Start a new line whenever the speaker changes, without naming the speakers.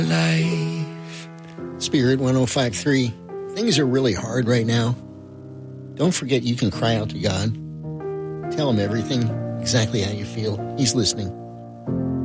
life.
Spirit 105.3. Things are really hard right now. Don't forget you can cry out to God. Tell him everything, exactly how you feel. He's listening.